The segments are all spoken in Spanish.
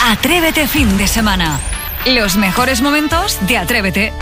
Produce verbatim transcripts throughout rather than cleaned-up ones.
Atrévete fin de semana. Los mejores momentos de Atrévete.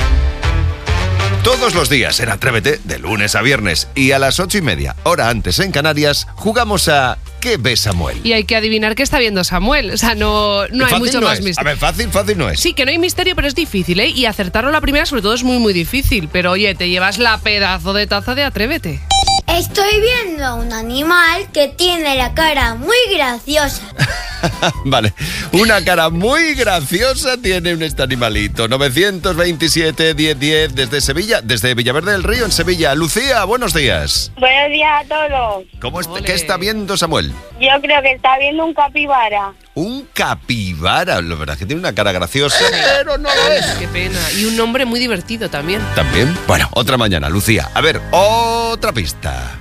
Todos los días en Atrévete, de lunes a viernes y a las ocho y media, hora antes en Canarias, jugamos a ¿Qué ve Samuel? Y hay que adivinar qué está viendo Samuel. O sea, no, no hay mucho no más es. misterio. A ver, fácil, fácil no es. Sí, que no hay misterio, pero es difícil, ¿eh? Y acertarlo a la primera, sobre todo, es muy, muy difícil. Pero oye, te llevas la pedazo de taza de Atrévete. Estoy viendo a un animal que tiene la cara muy graciosa. Vale, una cara muy graciosa tiene un este animalito. novecientos veintisiete, diez diez, desde Sevilla, desde Villaverde del Río, en Sevilla. Lucía, buenos días. Buenos días a todos. ¿Cómo está, ¿Qué está viendo Samuel? Yo creo que está viendo un capibara. Un capibara, la verdad es que tiene una cara graciosa, pero no lo es. Qué pena. Y un nombre muy divertido también. También. Bueno, otra mañana, Lucía. A ver, otra pista.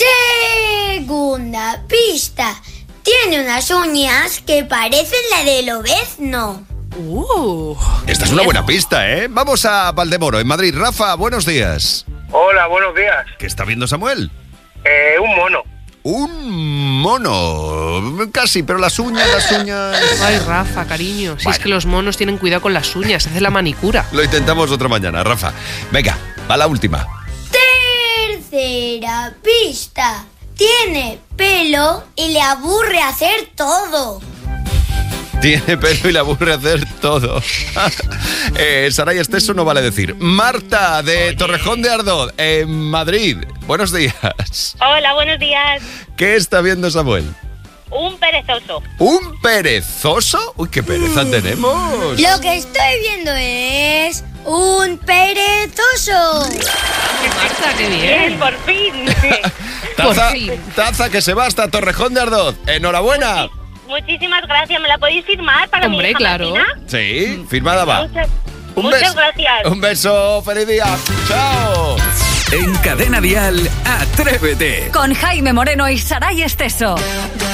Segunda pista. Tiene unas uñas que parecen la del lobezno. Uh, Esta es una buena pista, ¿eh? Vamos a Valdemoro, en Madrid. Rafa, buenos días. Hola, buenos días. ¿Qué está viendo Samuel? Eh, un mono. Un mono. Casi, pero las uñas, las uñas... Ay, Rafa, cariño. Si Bueno. es que los monos tienen cuidado con las uñas, se hace la manicura. Lo intentamos otra mañana, Rafa. Venga, va la última. Tercera pista. Tiene pelo y le aburre hacer todo. Tiene pelo y le aburre hacer todo. eh, Saray Esteso no vale decir. Marta, de Oye. Torrejón de Ardoz, en Madrid. Buenos días. Hola, buenos días. ¿Qué está viendo Samuel? Un perezoso. ¿Un perezoso? Uy, qué pereza mm. tenemos. Lo que estoy viendo es un perezoso. Marta, qué bien. Bien, por fin. taza, por fin. Taza que se va hasta Torrejón de Ardoz. Enhorabuena. Muchísimas gracias. ¿Me la podéis firmar para Hombre, mi hija claro. Martina? Sí, firmada va. Muchas, Un muchas beso. gracias. Un beso, feliz día. Chao. En Cadena Dial, Atrévete. Con Jaime Moreno y Saray Esteso.